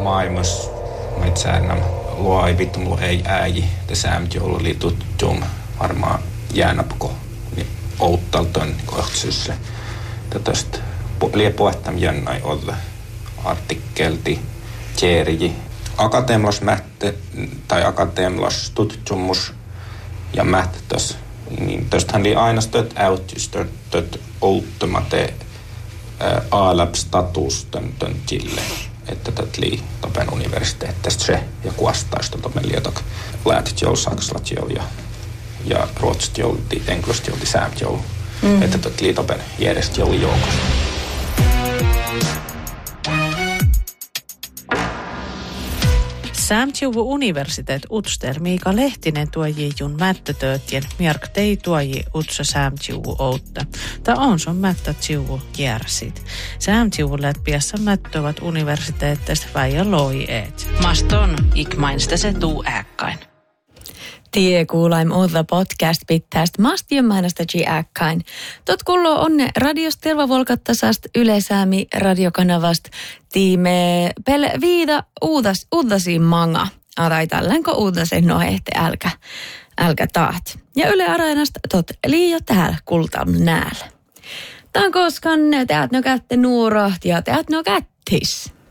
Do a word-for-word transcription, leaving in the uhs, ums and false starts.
maailmassa, mä itse asiassa luo ei vittu, mulla ei ääji, te säämt joulu oli tuttuum, varmaan jäänapko, niin outtaltoon niin kohtsyssä. Tästä liepoettam jännäi olla artikkelti, tjerji, akateemlas mätte, tai akateemlas tuttumus ja mättäs. Niin tästähän oli aina stöt äytys, stöt outtomate A-lab-status tön tille, että tätä lii Topen universiteettistä se ja kuastaista Topen lietok läätit joulu, sakslat joulu ja, ja ruotsit joulu, englost joulu, säämt joulu, mm. että tätä lii Topen järjestä joulu joukossa. Säämtjuvu universiteet utster Miika Lehtinen tuoji jun mättötöötien Mjark tei tuoji utsa säämtjuvu outta. Ta on son mättötjuvu järsit. Säämtjuvu lätpiässä mättövat universiteetteistä väijä loi eet. Maston ikmainsta se tuu äkkain. Tie kuulaim uutta podcast pittästä mastiomainasta ji äkkain. Tot kullo onne radiostelva volkattasast yleisäämi radiokanavast tiime pel viida uudas uudasiin manga. Tai tällänkö uudaseen nohehte älkä, älkä taat. Ja Yle Areenasta tot liio täällä kultan näällä. Tän koskan teät no kätte nuuroht ja teät no kättis.